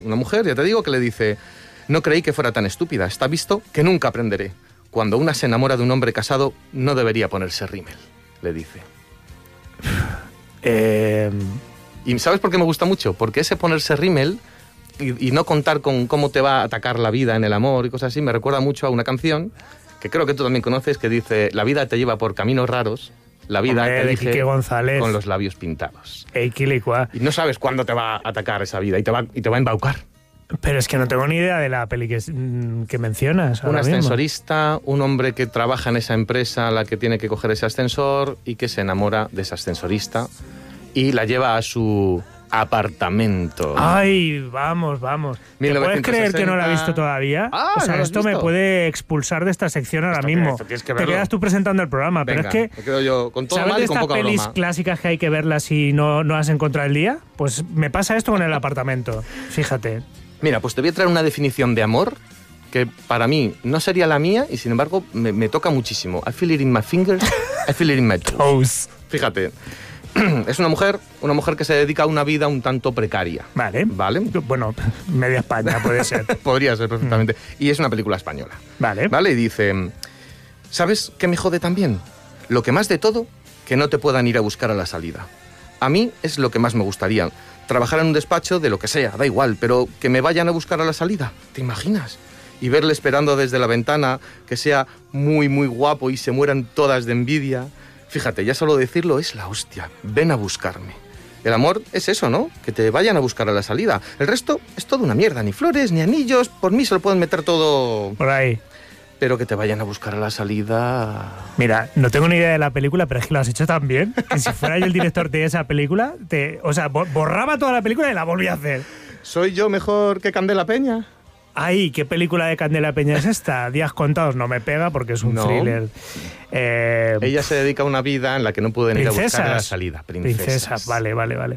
Una mujer, ya te digo, que le dice: no creí que fuera tan estúpida, está visto que nunca aprenderé. Cuando una se enamora de un hombre casado, no debería ponerse rímel, le dice. ¿Y sabes por qué me gusta mucho? Porque ese ponerse rímel y no contar con cómo te va a atacar la vida en el amor y cosas así, me recuerda mucho a una canción que creo que tú también conoces, que dice: la vida te lleva por caminos raros, la vida te elige con los labios pintados. Y no sabes cuándo te va a atacar esa vida y te va a embaucar. Pero es que no tengo ni idea de la peli que mencionas. Un ascensorista, un hombre que trabaja en esa empresa a la que tiene que coger ese ascensor y que se enamora de esa ascensorista y la lleva a su apartamento. Ay, vamos. ¿Te puedes creer que no la he visto todavía? Ah, o sea, ¿no esto me puede expulsar de esta sección ahora mismo. Te quedas tú presentando el programa. Venga, pero es que me quedo yo con todo ¿sabes mal de y con estas poca pelis broma. clásicas que hay que verlas si no has encontrado el día? Pues me pasa esto con el apartamento. Fíjate. Mira, pues te voy a traer una definición de amor que para mí no sería la mía y sin embargo me toca muchísimo. I feel it in my fingers, I feel it in my toes. Fíjate, es una mujer que se dedica a una vida un tanto precaria. Vale. Bueno, media España puede ser. Podría ser perfectamente. Y es una película española. Vale. Y dice: ¿sabes qué me jode también? Lo que más de todo, que no te puedan ir a buscar a la salida. A mí es lo que más me gustaría. Trabajar en un despacho de lo que sea, da igual, pero que me vayan a buscar a la salida. ¿Te imaginas? Y verle esperando desde la ventana, que sea muy, muy guapo y se mueran todas de envidia. Fíjate, ya solo decirlo es la hostia. Ven a buscarme. El amor es eso, ¿no? Que te vayan a buscar a la salida. El resto es toda una mierda. Ni flores, ni anillos. Por mí se lo pueden meter todo por ahí. Pero que te vayan a buscar a la salida... Mira, no tengo ni idea de la película, pero es que lo has hecho tan bien que si fuera yo el director de esa película, borraba toda la película y la volvía a hacer. ¿Soy yo mejor que Candela Peña? Ay, ¿qué película de Candela Peña es esta? Días contados no me pega porque es un thriller. Ella se dedica a una vida en la que no pueden ir a buscar a la salida. Princesas, vale.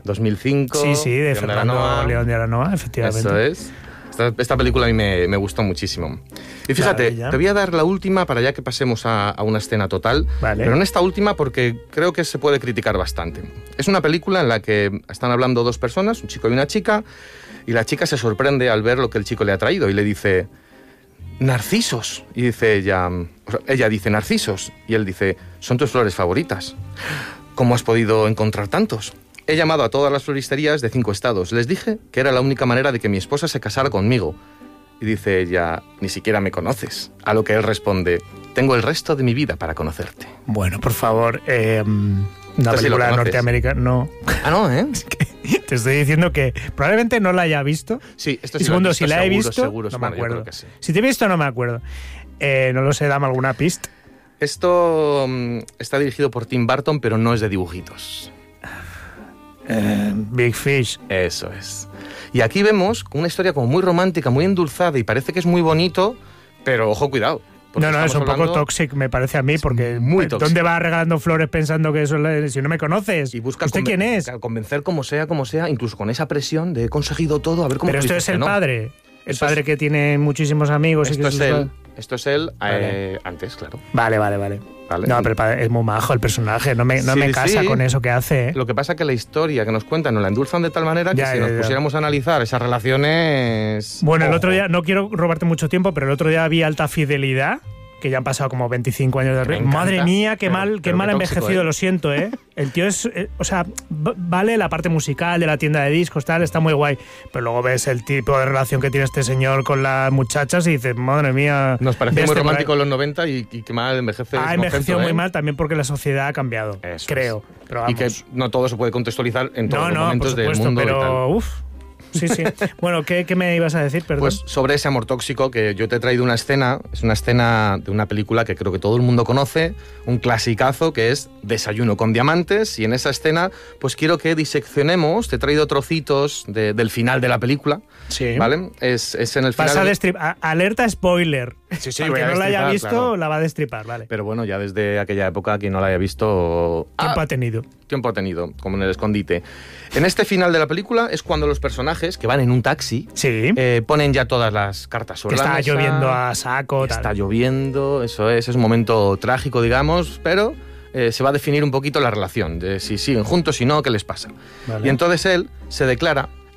2005. Sí, de Fernando León de Aranoa, efectivamente. Eso es. Esta película a mí me gustó muchísimo. Y fíjate, te voy a dar la última para ya que pasemos a una escena total. Vale. Pero en esta última porque creo que se puede criticar bastante. Es una película en la que están hablando dos personas, un chico y una chica, y la chica se sorprende al ver lo que el chico le ha traído y le dice: narcisos. Y dice ella dice: narcisos. Y él dice: son tus flores favoritas. ¿Cómo has podido encontrar tantos? He llamado a todas las floristerías de 5 estados. Les dije que era la única manera de que mi esposa se casara conmigo. Y dice ella: ni siquiera me conoces. A lo que él responde: tengo el resto de mi vida para conocerte. Bueno, por favor, una película norteamericana, no. Ah, no, ¿eh? Es que te estoy diciendo que probablemente no la haya visto. Sí, esto y segundo, si la he visto, seguro, no me acuerdo. yo creo que sí. Si te he visto, no me acuerdo. No lo sé, dame alguna pista. Esto está dirigido por Tim Burton, pero no es de dibujitos. Big Fish. Eso es. Y aquí vemos una historia como muy romántica, muy endulzada y parece que es muy bonito, pero ojo, cuidado. No, es un poco toxic, me parece a mí, porque muy tóxico. ¿Dónde vas regalando flores pensando que eso si no me conoces? Y busca ¿Usted quién es? Convencer como sea, incluso con esa presión de he conseguido todo, a ver cómo... Pero esto es el padre, padre que tiene muchísimos amigos. Esto es él vale. Antes, claro. Vale. No, pero es muy majo el personaje, no me casa con eso que hace. Lo que pasa es que la historia que nos cuentan nos la endulzan de tal manera que si nos pusiéramos a analizar esas relaciones... Bueno, el otro día, no quiero robarte mucho tiempo, pero el otro día vi Alta Fidelidad, que ya han pasado como 25 años de... Madre mía, qué mal ha envejecido, lo siento, ¿eh? El tío es... vale la parte musical de la tienda de discos, tal, está muy guay, pero luego ves el tipo de relación que tiene este señor con las muchachas y dices, madre mía... Nos pareció muy romántico en los 90 y qué mal envejece. Ha envejecido muy mal también porque la sociedad ha cambiado, eso creo. Pero vamos. Y que no todo se puede contextualizar en todos los momentos del mundo. Pero, uf. Sí. Bueno, ¿qué me ibas a decir? Perdón. Pues sobre ese amor tóxico, que yo te he traído una escena, es una escena de una película que creo que todo el mundo conoce, un clasicazo que es Desayuno con diamantes, y en esa escena pues quiero que diseccionemos, te he traído trocitos del final de la película, sí. ¿Vale? Es en el final... Vas a alerta spoiler. Sí, el que no la haya visto, claro, la va a destripar, vale. Pero bueno, ya desde aquella época, quien no la haya visto... Tiempo ha tenido, como en el escondite. En este final de la película es cuando los personajes, que van en un taxi, ponen ya todas las cartas sobre la mesa. Está lloviendo a saco. Está lloviendo, eso es un momento trágico, digamos, pero se va a definir un poquito la relación, de si siguen juntos, si no, qué les pasa. Vale. Y entonces él se declara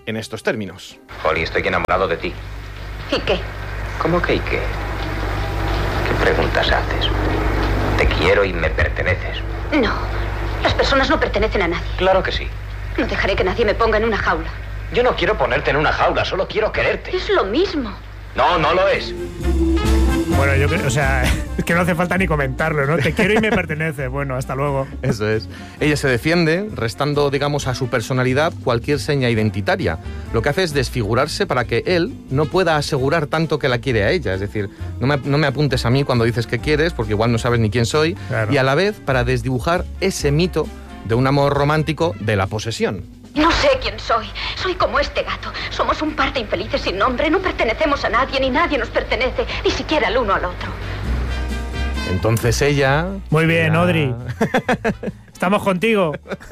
en estos términos. Holly, estoy enamorado de ti. ¿Y qué? ¿Cómo que y qué? ¿Qué preguntas haces? Te quiero y me perteneces. No, las personas no pertenecen a nadie. Claro que sí. No dejaré que nadie me ponga en una jaula. Yo no quiero ponerte en una jaula, solo quiero quererte. Es lo mismo. No, no lo es. Bueno, yo creo, o sea, es que no hace falta ni comentarlo, ¿no? Te quiero y me pertenece. Bueno, hasta luego. Eso es. Ella se defiende, restando, digamos, a su personalidad cualquier seña identitaria. Lo que hace es desfigurarse para que él no pueda asegurar tanto que la quiere a ella. Es decir, no me apuntes a mí cuando dices que quieres, porque igual no sabes ni quién soy. Claro. Y a la vez para desdibujar ese mito de un amor romántico de la posesión. No sé quién soy. Soy como este gato. Somos un par de infelices sin nombre. No pertenecemos a nadie, ni nadie nos pertenece, ni siquiera el uno al otro. Entonces ella... Muy bien, Audrey. Estamos contigo.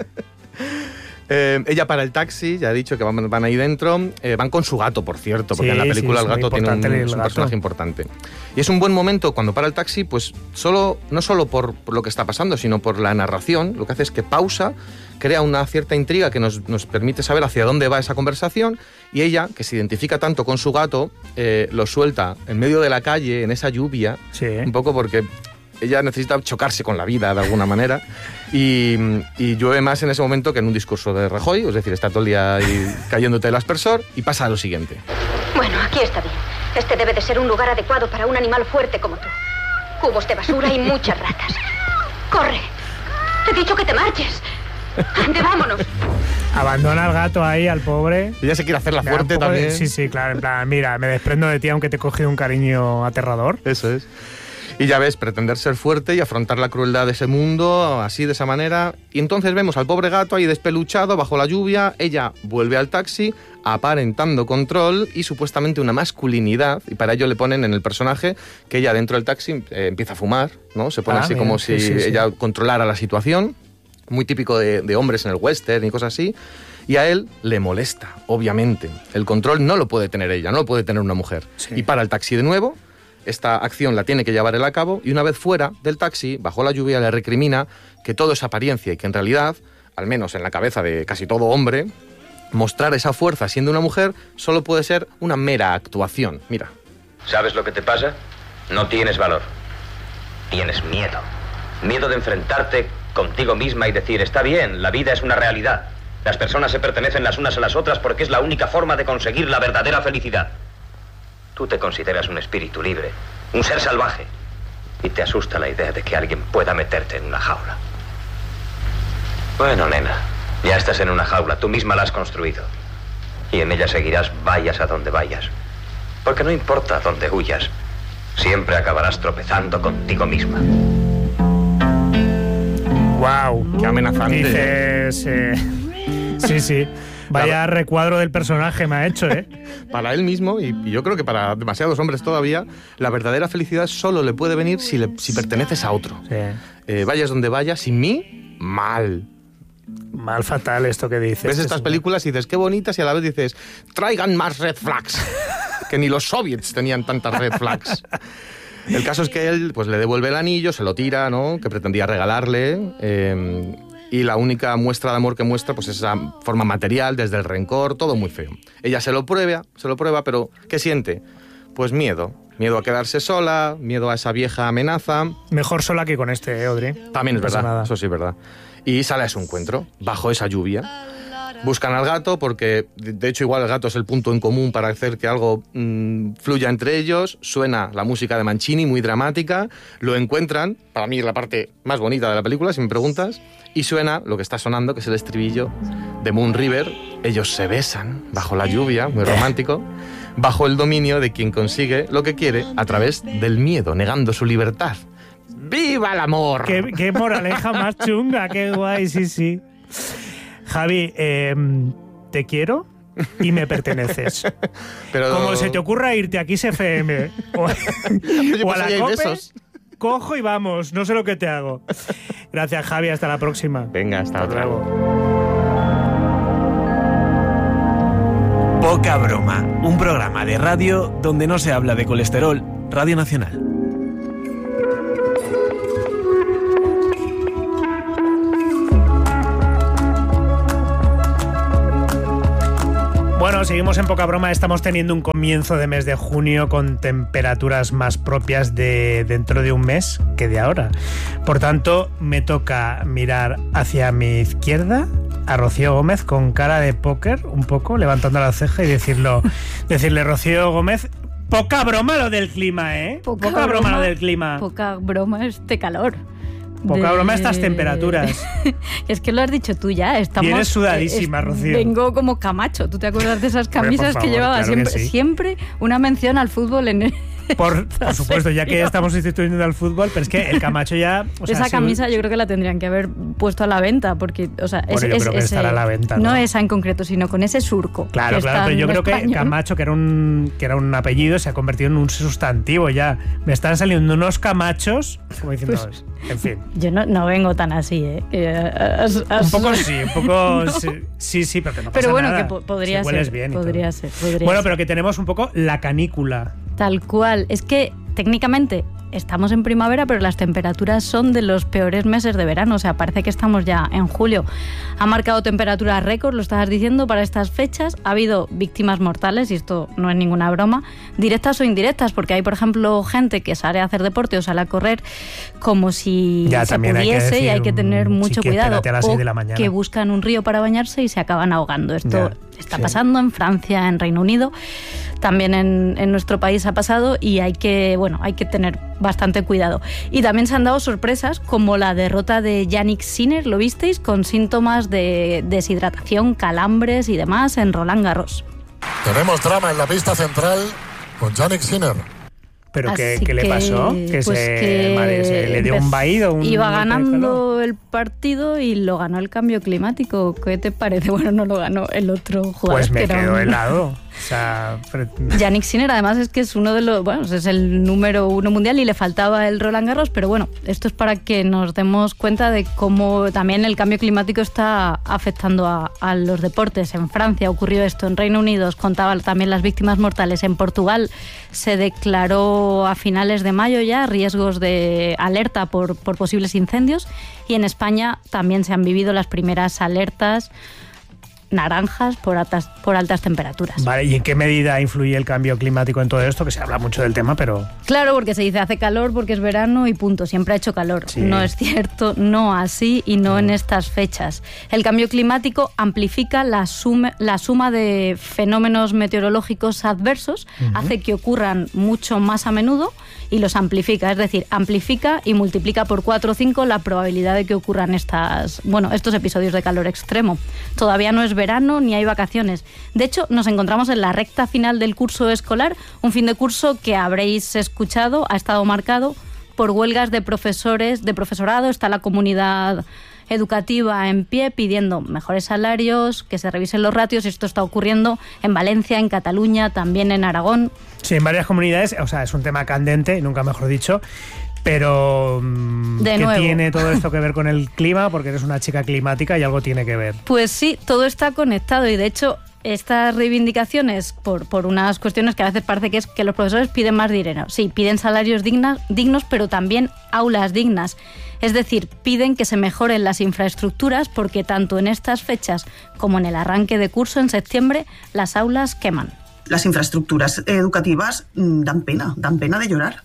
Ella para el taxi, ya he dicho que van ahí dentro. Van con su gato, por cierto, porque en la película el gato tiene un personaje importante. Y es un buen momento cuando para el taxi, pues no solo por lo que está pasando, sino por la narración. Lo que hace es que pausa, crea una cierta intriga que nos permite saber hacia dónde va esa conversación, y ella, que se identifica tanto con su gato, lo suelta en medio de la calle, en esa lluvia, un poco porque ella necesita chocarse con la vida de alguna manera, y llueve más en ese momento que en un discurso de Rajoy, es decir, está todo el día ahí cayéndote el aspersor, y pasa lo siguiente. Bueno, aquí está bien. Este debe de ser un lugar adecuado para un animal fuerte como tú. Cubos de basura y muchas ratas. ¡Corre! Te he dicho que te marches. ¡Ande, vámonos! Abandona al gato ahí, al pobre. Ella se quiere hacer la fuerte también. Sí, claro, en plan, mira, me desprendo de ti aunque te he cogido un cariño aterrador. Eso es. Y ya ves, pretender ser fuerte y afrontar la crueldad de ese mundo, así, de esa manera. Y entonces vemos al pobre gato ahí despeluchado, bajo la lluvia. Ella vuelve al taxi, aparentando control y supuestamente una masculinidad. Y para ello le ponen en el personaje que ella dentro del taxi empieza a fumar, ¿no? Se pone así como si ella controlara la situación. Muy típico de hombres en el western y cosas así. Y a él le molesta, obviamente. El control no lo puede tener ella, no lo puede tener una mujer. Sí. Y para el taxi de nuevo. Esta acción la tiene que llevar él a cabo, y una vez fuera del taxi, bajo la lluvia, le recrimina que todo es apariencia y que en realidad, al menos en la cabeza de casi todo hombre, mostrar esa fuerza siendo una mujer solo puede ser una mera actuación. Mira. ¿Sabes lo que te pasa? No tienes valor. Tienes miedo. Miedo de enfrentarte contigo misma y decir, está bien, la vida es una realidad. Las personas se pertenecen las unas a las otras porque es la única forma de conseguir la verdadera felicidad. Tú te consideras un espíritu libre, un ser salvaje, y te asusta la idea de que alguien pueda meterte en una jaula. Bueno, nena, ya estás en una jaula, tú misma la has construido. Y en ella seguirás vayas a donde vayas. Porque no importa dónde huyas, siempre acabarás tropezando contigo misma. ¡Guau! ¡Qué amenazante! Dices... Sí. Vaya recuadro del personaje me ha hecho, ¿eh? Para él mismo, y yo creo que para demasiados hombres todavía, la verdadera felicidad solo le puede venir si perteneces a otro. Sí. Vayas donde vayas, sin mí, mal. Mal fatal esto que dices. Ves estas películas y dices, qué bonitas, y a la vez dices, traigan más red flags. Que ni los soviets tenían tantas red flags. El caso es que él pues le devuelve el anillo, se lo tira, ¿no? Que pretendía regalarle. Y la única muestra de amor que muestra pues es esa forma material, desde el rencor, todo muy feo. Ella se lo prueba, pero ¿qué siente? Pues miedo. Miedo a quedarse sola, miedo a esa vieja amenaza. Mejor sola que con este, Audrey. También es verdad, nada. Eso sí es verdad. Y sale a su encuentro, bajo esa lluvia. Buscan al gato porque, de hecho, igual el gato es el punto en común para hacer que algo fluya entre ellos. Suena la música de Mancini, muy dramática. Lo encuentran, para mí es la parte más bonita de la película, si me preguntas. Y suena lo que está sonando, que es el estribillo de Moon River. Ellos se besan bajo la lluvia, muy romántico, bajo el dominio de quien consigue lo que quiere a través del miedo, negando su libertad. ¡Viva el amor! ¡Qué moraleja más chunga! ¡Qué guay! Sí. Javi, te quiero y me perteneces. Pero... Como se te ocurra irte a Kiss FM o a la COPE, cojo y vamos, no sé lo que te hago. Gracias, Javi, hasta la próxima. Venga, hasta luego. Poca broma, un programa de radio donde no se habla de colesterol. Radio Nacional. Bueno, seguimos en Poca Broma. Estamos teniendo un comienzo de mes de junio con temperaturas más propias de dentro de un mes que de ahora. Por tanto, me toca mirar hacia mi izquierda a Rocío Gómez con cara de póker, un poco, levantando la ceja y decirle, Rocío Gómez, poca broma lo del clima, ¿eh? Poca broma lo del clima. Poca broma este calor. Poca broma estas temperaturas. Es que lo has dicho tú ya. Vienes sudadísima, Rocío. Vengo como Camacho. ¿Tú te acuerdas de esas camisas favor, que llevaba? claro Siempre, que sí. Siempre una mención al fútbol en Por supuesto, ya que estamos instituyendo al fútbol, pero es que el Camacho ya... Esa camisa yo creo que la tendrían que haber puesto a la venta, porque, o sea, yo creo que estará a la venta, ¿no? No esa en concreto, sino con ese surco. Claro, pero yo creo que Camacho, que era un apellido, se ha convertido en un sustantivo ya. Me están saliendo unos Camachos, como diciendo, Pues, en fin. Yo no vengo tan así, ¿eh? Un poco sí, sí, pero que no pasa pero bueno, nada. que podría si hueles ser. bien y podría todo. ser. Bueno, pero que tenemos un poco la canícula. Tal cual. Es que técnicamente estamos en primavera, pero las temperaturas son de los peores meses de verano. O sea, parece que estamos ya en julio. Ha marcado temperaturas récord, lo estabas diciendo, para estas fechas. Ha habido víctimas mortales, y esto no es ninguna broma, directas o indirectas, porque hay, por ejemplo, gente que sale a hacer deporte o sale a correr como si ya, se pudiese, y hay que tener mucho cuidado. A las 6 de la mañana. Que buscan un río para bañarse y se acaban ahogando. Esto está pasando en Francia, en Reino Unido, también en nuestro país ha pasado, y hay que tener bastante cuidado. Y también se han dado sorpresas, como la derrota de Yannick Sinner, ¿lo visteis? Con síntomas de deshidratación, calambres y demás en Roland Garros. Tenemos drama en la pista central con Yannick Sinner. ¿Pero qué le pasó? ¿Se le dio un vaído? Iba ganando el partido y lo ganó el cambio climático. ¿Qué te parece? Bueno, no lo ganó el otro jugador. Pues me quedo helado. O sea, Yannick Sinner, además, es que es uno de los... Bueno, es el número 1 mundial y le faltaba el Roland Garros, pero bueno, esto es para que nos demos cuenta de cómo también el cambio climático está afectando a los deportes. En Francia ocurrió esto, en Reino Unido os contaba también las víctimas mortales. En Portugal se declaró a finales de mayo ya riesgos de alerta por posibles incendios, y en España también se han vivido las primeras alertas naranjas por altas temperaturas. Vale, ¿y en qué medida influye el cambio climático en todo esto? Que se habla mucho del tema, pero... Claro, porque se dice hace calor porque es verano y punto, siempre ha hecho calor. Sí. No es cierto, no así y no en estas fechas. El cambio climático amplifica la suma de fenómenos meteorológicos adversos, hace que ocurran mucho más a menudo y los amplifica, es decir, amplifica y multiplica por 4 o 5 la probabilidad de que ocurran estos episodios de calor extremo. Todavía no es verano ni hay vacaciones. De hecho, nos encontramos en la recta final del curso escolar, un fin de curso que habréis escuchado, ha estado marcado por huelgas de profesores, de profesorado. Está la comunidad educativa en pie pidiendo mejores salarios, que se revisen los ratios. Esto está ocurriendo en Valencia, en Cataluña, también en Aragón. Sí, en varias comunidades, o sea, es un tema candente, nunca mejor dicho. Pero, ¿qué tiene todo esto que ver con el clima? Porque eres una chica climática y algo tiene que ver. Pues sí, todo está conectado, y de hecho estas reivindicaciones por unas cuestiones que a veces parece que es que los profesores piden más dinero. Sí, piden salarios dignos, pero también aulas dignas. Es decir, piden que se mejoren las infraestructuras, porque tanto en estas fechas como en el arranque de curso en septiembre las aulas queman. Las infraestructuras educativas dan pena de llorar.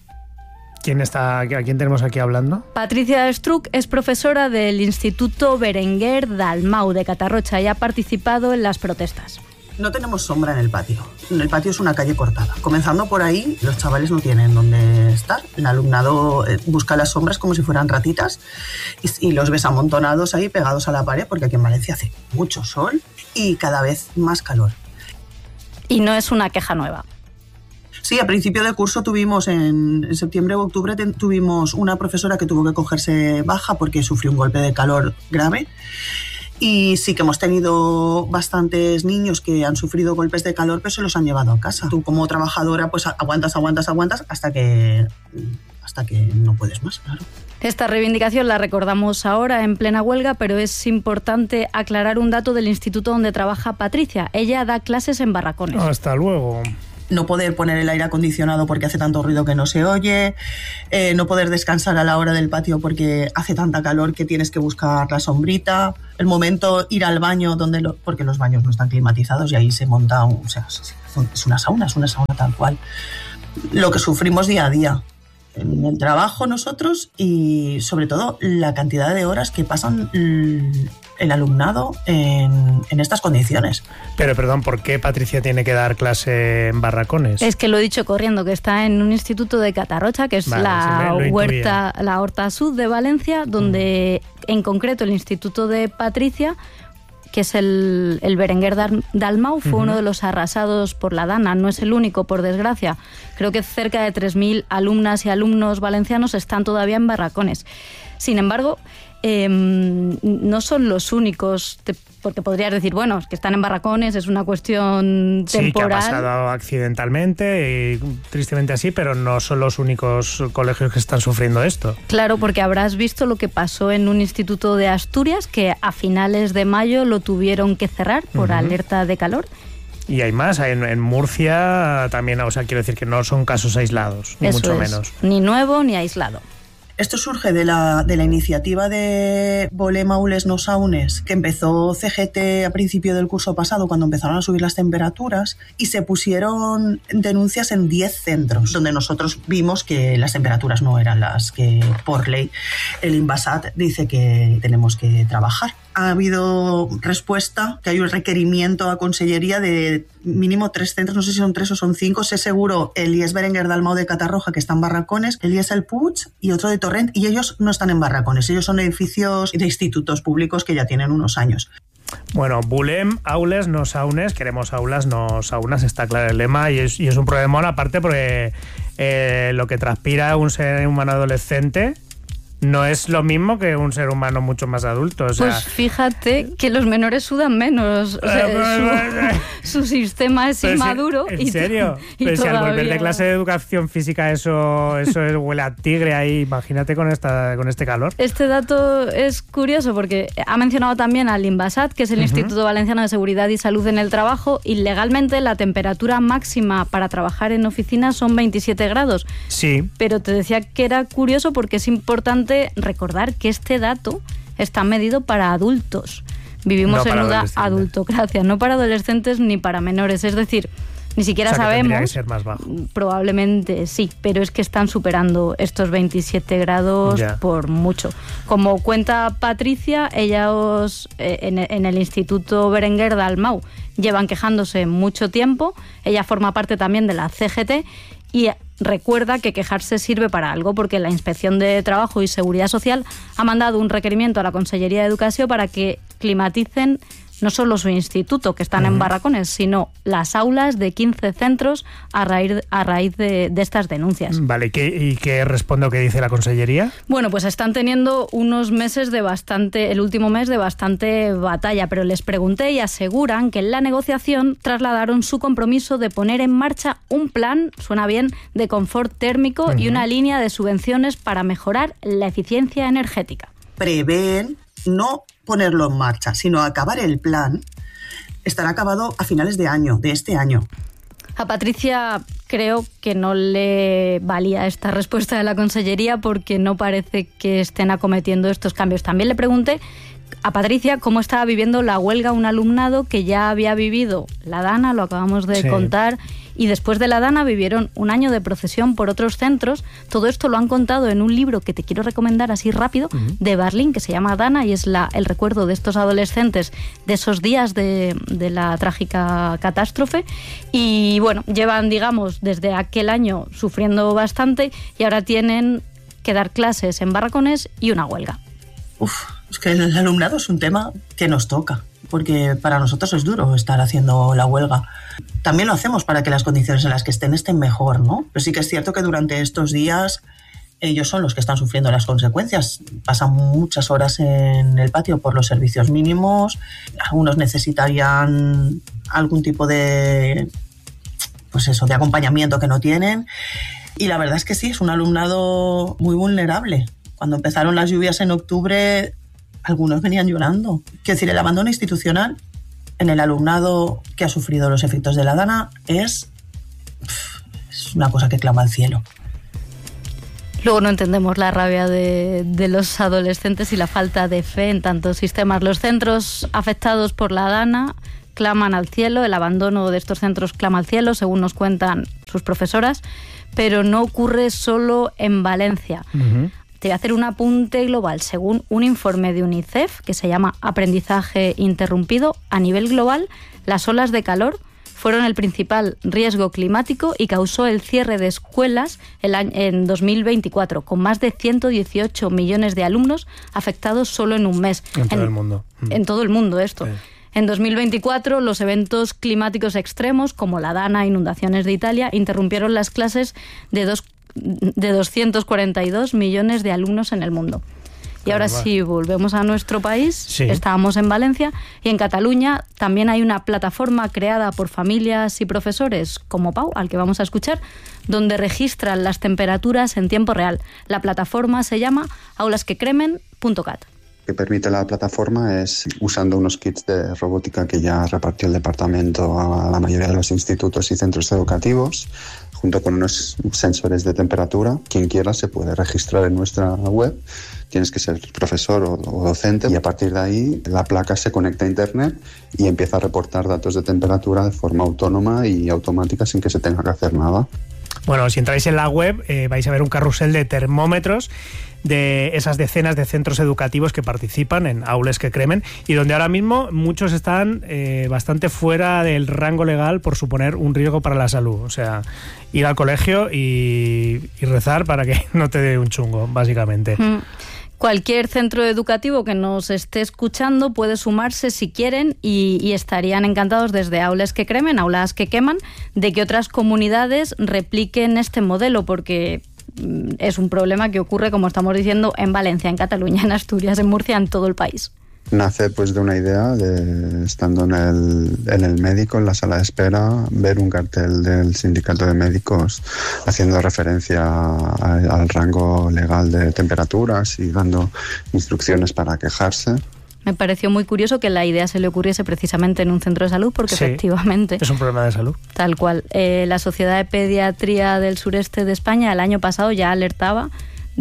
¿A quién tenemos aquí hablando? Patricia Struck es profesora del Instituto Berenguer Dalmau de Catarrocha y ha participado en las protestas. No tenemos sombra en el patio. El patio es una calle cortada. Comenzando por ahí, los chavales no tienen dónde estar. El alumnado busca las sombras como si fueran ratitas y los ves amontonados ahí pegados a la pared, porque aquí en Valencia hace mucho sol y cada vez más calor. Y no es una queja nueva. Sí, a principio de curso tuvimos, en septiembre o octubre, tuvimos una profesora que tuvo que cogerse baja porque sufrió un golpe de calor grave. Y sí que hemos tenido bastantes niños que han sufrido golpes de calor, pero se los han llevado a casa. Tú como trabajadora pues aguantas hasta que no puedes más, claro. Esta reivindicación la recordamos ahora en plena huelga, pero es importante aclarar un dato del instituto donde trabaja Patricia. Ella da clases en barracones. Hasta luego. no poder poner el aire acondicionado porque hace tanto ruido que no se oye, no poder descansar a la hora del patio porque hace tanta calor que tienes que buscar la sombrita, el momento ir al baño porque los baños no están climatizados y ahí se monta es una sauna tal cual. Lo que sufrimos día a día en el trabajo nosotros y sobre todo la cantidad de horas que pasan el alumnado en estas condiciones. Pero perdón, ¿por qué Patricia tiene que dar clase en barracones? Es que lo he dicho corriendo, que está en un instituto de Catarrocha, que es la Horta Sud de Valencia, donde en concreto el instituto de Patricia, que es el Berenguer Dalmau, fue uno de los arrasados por la Dana. No es el único, por desgracia. Creo que cerca de 3.000 alumnas y alumnos valencianos están todavía en barracones. Sin embargo, no son los únicos, porque podrías decir, bueno, es que están en barracones, es una cuestión temporal. Sí, que ha pasado accidentalmente y tristemente así, pero no son los únicos colegios que están sufriendo esto. Claro, porque habrás visto lo que pasó en un instituto de Asturias, que a finales de mayo lo tuvieron que cerrar por alerta de calor. Y hay más, en Murcia también, o sea, quiero decir que no son casos aislados, ni mucho menos. Ni nuevo ni aislado. Esto surge de la iniciativa de Volem Aules no Saunes, que empezó CGT a principio del curso pasado, cuando empezaron a subir las temperaturas, y se pusieron denuncias en 10 centros, donde nosotros vimos que las temperaturas no eran las que, por ley, el Inbasat dice que tenemos que trabajar. Ha habido respuesta, que hay un requerimiento a Consellería de mínimo 3 centros, no sé si son 3 o son 5, sé seguro el IES Berenguer Dalmau de Catarroja, que está en barracones, el IES El Puig y otro de Torrent, y ellos no están en barracones, ellos son edificios de institutos públicos que ya tienen unos años. Bueno, Volem Aules no Saunes, queremos aulas no saunas, está claro el lema, y es un problemón, aparte porque lo que transpira un ser humano adolescente no es lo mismo que un ser humano mucho más adulto. O sea, pues fíjate que los menores sudan menos. O sea, su sistema es inmaduro. ¿En serio? Pero si al volver de clase de educación física eso huele a tigre ahí, imagínate con este calor. Este dato es curioso porque ha mencionado también al Inbasat, que es el Instituto Valenciano de Seguridad y Salud en el Trabajo, y legalmente la temperatura máxima para trabajar en oficinas son 27 grados. Sí. Pero te decía que era curioso porque es importante recordar que este dato está medido para adultos. Vivimos en una adultocracia, no para adolescentes ni para menores. Es decir, ni siquiera sabemos. Tendría que ser más bajo. Probablemente sí, pero es que están superando estos 27 grados por mucho. Como cuenta Patricia, ellos en el Instituto Berenguer Dalmau llevan quejándose mucho tiempo. Ella forma parte también de la CGT y recuerda que quejarse sirve para algo, porque la Inspección de Trabajo y Seguridad Social ha mandado un requerimiento a la Consellería de Educación para que climaticen no solo su instituto, que están en barracones, sino las aulas de 15 centros a raíz de estas denuncias. Vale, ¿y qué responde o qué dice la Consellería? Bueno, pues están teniendo unos meses el último mes de bastante batalla, pero les pregunté y aseguran que en la negociación trasladaron su compromiso de poner en marcha un plan, suena bien, de confort térmico y una línea de subvenciones para mejorar la eficiencia energética. Prevén no ponerlo en marcha, sino acabar el plan. Estará acabado a finales de este año. A Patricia creo que no le valía esta respuesta de la Consellería porque no parece que estén acometiendo estos cambios. También le pregunté a Patricia cómo estaba viviendo la huelga un alumnado que ya había vivido la Dana, lo acabamos de contar, y después de la Dana vivieron un año de procesión por otros centros. Todo esto lo han contado en un libro que te quiero recomendar así rápido, de Berlín, que se llama Dana, y es el recuerdo de estos adolescentes de esos días de la trágica catástrofe. Y bueno, llevan, digamos, desde aquel año sufriendo bastante y ahora tienen que dar clases en barracones y una huelga. Es que el alumnado es un tema que nos toca, porque para nosotros es duro estar haciendo la huelga. También lo hacemos para que las condiciones en las que estén mejor, ¿no? Pero sí que es cierto que durante estos días ellos son los que están sufriendo las consecuencias. Pasan muchas horas en el patio por los servicios mínimos, algunos necesitarían algún tipo de acompañamiento que no tienen, y la verdad es que sí, es un alumnado muy vulnerable. Cuando empezaron las lluvias en octubre, algunos venían llorando. Quiero decir, el abandono institucional en el alumnado que ha sufrido los efectos de la Dana es es una cosa que clama al cielo. Luego no entendemos la rabia de los adolescentes y la falta de fe en tantos sistemas. Los centros afectados por la DANA claman al cielo, el abandono de estos centros clama al cielo, según nos cuentan sus profesoras, pero no ocurre solo en Valencia. Uh-huh. Te voy a hacer un apunte global. Según un informe de UNICEF que se llama Aprendizaje Interrumpido, a nivel global, las olas de calor fueron el principal riesgo climático y causó el cierre de escuelas en 2024, con más de 118 millones de alumnos afectados solo en un mes. En todo el mundo. En todo el mundo esto. Sí. En 2024, los eventos climáticos extremos, como la DANA, inundaciones de Italia, interrumpieron las clases de 242 millones de alumnos en el mundo. Y ahora sí, volvemos a nuestro país. Sí. Estábamos en Valencia y en Cataluña también hay una plataforma creada por familias y profesores como Pau, al que vamos a escuchar, donde registran las temperaturas en tiempo real. La plataforma se llama aulasquecremen.cat. Lo que permite la plataforma es, usando unos kits de robótica que ya repartió el departamento a la mayoría de los institutos y centros educativos, junto con unos sensores de temperatura. Quien quiera se puede registrar en nuestra web. Tienes que ser profesor o docente y a partir de ahí la placa se conecta a internet y empieza a reportar datos de temperatura de forma autónoma y automática sin que se tenga que hacer nada. Bueno, si entráis en la web vais a ver un carrusel de termómetros de esas decenas de centros educativos que participan en Aules que Cremen y donde ahora mismo muchos están bastante fuera del rango legal por suponer un riesgo para la salud. O sea, ir al colegio y rezar para que no te dé un chungo, básicamente. Cualquier centro educativo que nos esté escuchando puede sumarse si quieren y estarían encantados desde Aules que Cremen, Aulas que Queman, de que otras comunidades repliquen este modelo, porque es un problema que ocurre, como estamos diciendo, en Valencia, en Cataluña, en Asturias, en Murcia, en todo el país. Nace pues de una idea de, estando en el médico, en la sala de espera, ver un cartel del sindicato de médicos haciendo referencia al rango legal de temperaturas y dando instrucciones para quejarse. Me pareció muy curioso que la idea se le ocurriese precisamente en un centro de salud, porque sí, efectivamente es un problema de salud. Tal cual. La Sociedad de Pediatría del Sureste de España el año pasado ya alertaba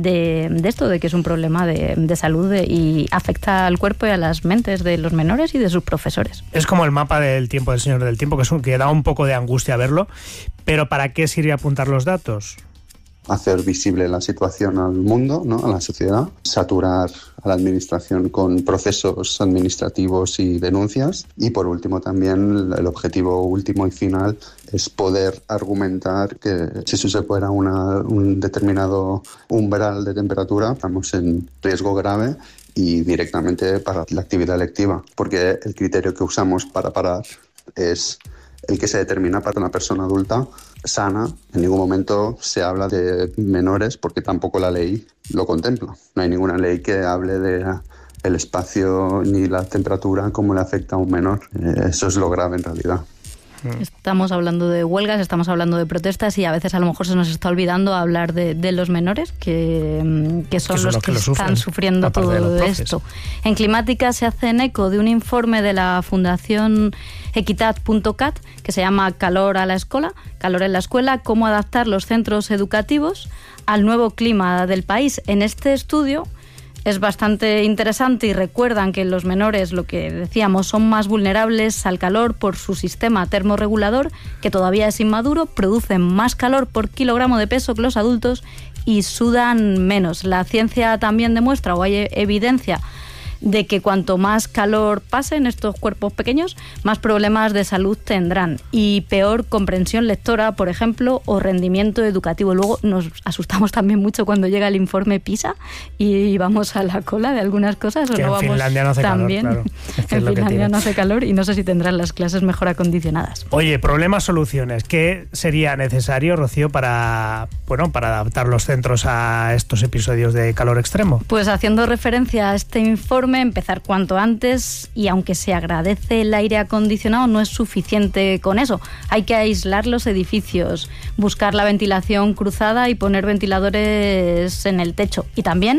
de esto, de que es un problema de salud y afecta al cuerpo y a las mentes de los menores y de sus profesores. Es como el mapa del tiempo del Señor del Tiempo, que da un poco de angustia verlo, pero ¿para qué sirve apuntar los datos? Hacer visible la situación al mundo, ¿no? A la sociedad, saturar a la administración con procesos administrativos y denuncias y por último también el objetivo último y final es poder argumentar que si se supera un determinado umbral de temperatura estamos en riesgo grave y directamente para la actividad lectiva, porque el criterio que usamos para parar es el que se determina para una persona adulta sana. En ningún momento se habla de menores porque tampoco la ley lo contempla. No hay ninguna ley que hable de el espacio ni la temperatura como le afecta a un menor. Eso es lo grave en realidad. Estamos hablando de huelgas, estamos hablando de protestas y a veces a lo mejor se nos está olvidando hablar de los menores que son los que están sufriendo todo esto. En Climática se hacen eco de un informe de la Fundación Equitat.cat que se llama Calor a la Escola, Calor en la Escuela, cómo adaptar los centros educativos al nuevo clima del país. En este estudio es bastante interesante y recuerdan que los menores, lo que decíamos, son más vulnerables al calor por su sistema termorregulador, que todavía es inmaduro, producen más calor por kilogramo de peso que los adultos y sudan menos. La ciencia también demuestra, o hay evidencia, de que cuanto más calor pase en estos cuerpos pequeños, más problemas de salud tendrán y peor comprensión lectora, por ejemplo, o rendimiento educativo. Luego nos asustamos también mucho cuando llega el informe PISA y vamos a la cola de algunas cosas. Que o no en Finlandia no hace también. Calor, claro. En Finlandia no hace calor y no sé si tendrán las clases mejor acondicionadas. Oye, problemas, soluciones. ¿Qué sería necesario, Rocío, para adaptar los centros a estos episodios de calor extremo? Pues haciendo referencia a este informe, empezar cuanto antes, y aunque se agradece el aire acondicionado, no es suficiente con eso. Hay que aislar los edificios, buscar la ventilación cruzada y poner ventiladores en el techo. Y también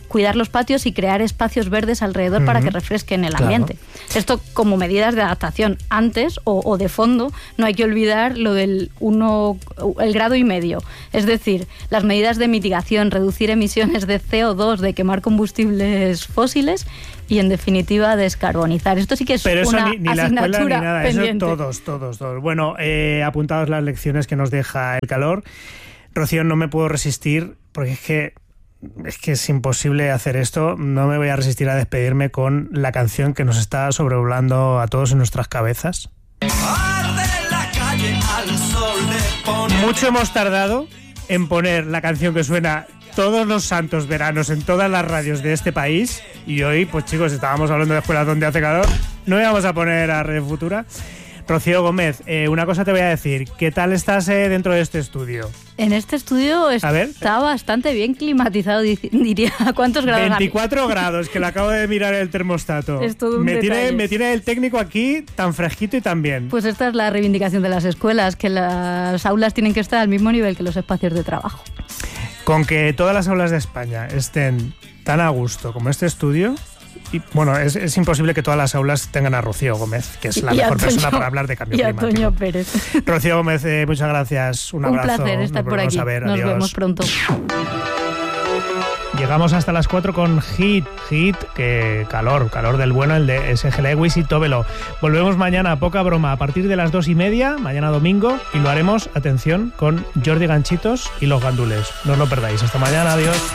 cuidar los patios y crear espacios verdes alrededor para que refresquen el ambiente. Esto como medidas de adaptación. Antes, o de fondo, no hay que olvidar lo del el 1,5 grados. Es decir, las medidas de mitigación, reducir emisiones de CO2, de quemar combustibles fósiles y, en definitiva, descarbonizar. Esto sí que es una ni la asignatura escuela ni nada, pendiente. Eso todos. Bueno, apuntados las lecciones que nos deja el calor. Rocío, no me puedo resistir, porque es que es imposible hacer esto. No me voy a resistir a despedirme con la canción que nos está sobrevolando a todos en nuestras cabezas. Mucho hemos tardado en poner la canción que suena todos los santos veranos en todas las radios de este país, y hoy, pues chicos, estábamos hablando de escuelas donde hace calor, no íbamos a poner a Radio Futura. Rocío Gómez, una cosa te voy a decir. ¿Qué tal estás dentro de este estudio? En este estudio está bastante bien climatizado, diría. ¿Cuántos grados? 24 grados, que le acabo de mirar el termostato. Es todo un detalle. Me tiene el técnico aquí tan fresquito y tan bien. Pues esta es la reivindicación de las escuelas, que las aulas tienen que estar al mismo nivel que los espacios de trabajo. Con que todas las aulas de España estén tan a gusto como este estudio... Y bueno, es imposible que todas las aulas tengan a Rocío Gómez, que es la mejor persona para hablar de cambio climático. Y a Toño Pérez. Rocío Gómez, muchas gracias. Un abrazo. Un placer estar por aquí. Nos vemos pronto. Llegamos hasta las 4 con Hit, que calor del bueno, el de S.G. Lewis y Tóbelo. Volvemos mañana, poca broma, a partir de las 2:30, mañana domingo, y lo haremos, atención, con Jordi Ganchitos y Los Gandules. No os lo perdáis. Hasta mañana, adiós.